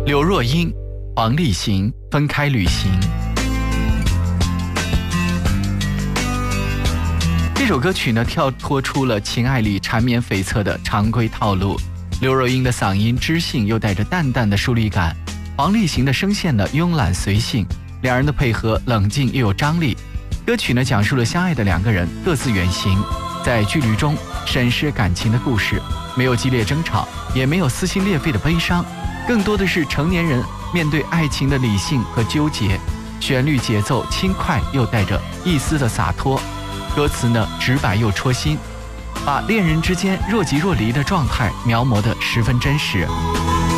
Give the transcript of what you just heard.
刘若英、黄立行分开旅行。这首歌曲呢，跳脱出了情爱里缠绵悱恻的常规套路。刘若英的嗓音知性又带着淡淡的疏离感，黄立行的声线呢慵懒随性，两人的配合冷静又有张力。歌曲呢讲述了相爱的两个人各自远行，在距离中审视感情的故事，没有激烈争吵，也没有撕心裂肺的悲伤，更多的是成年人面对爱情的理性和纠结。旋律节奏轻快又带着一丝的洒脱，歌词呢直白又戳心，把恋人之间若即若离的状态描摹得十分真实。